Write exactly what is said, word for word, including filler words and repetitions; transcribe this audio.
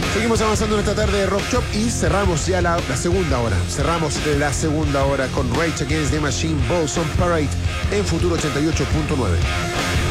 Seguimos avanzando en esta tarde de Rock Shop y cerramos ya la, la segunda hora. Cerramos la segunda hora con Rage Against the Machine, Balls on Parade en Futuro ochenta y ocho punto nueve.